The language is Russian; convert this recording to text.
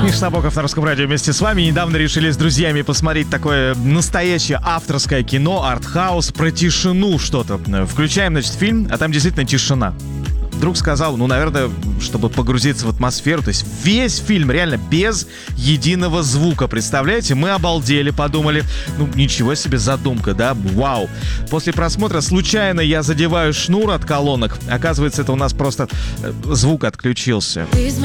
Миша Набоков на Русском радио вместе с вами. Недавно решили с друзьями посмотреть такое настоящее авторское кино, артхаус, про тишину что-то. Включаем, значит, фильм, а там действительно тишина. Друг сказал, наверное, чтобы погрузиться в атмосферу. То есть весь фильм реально без единого звука. Представляете? Мы обалдели, подумали. Ничего себе задумка, да? Вау. После просмотра случайно я задеваю шнур от колонок. Оказывается, это у нас просто звук отключился.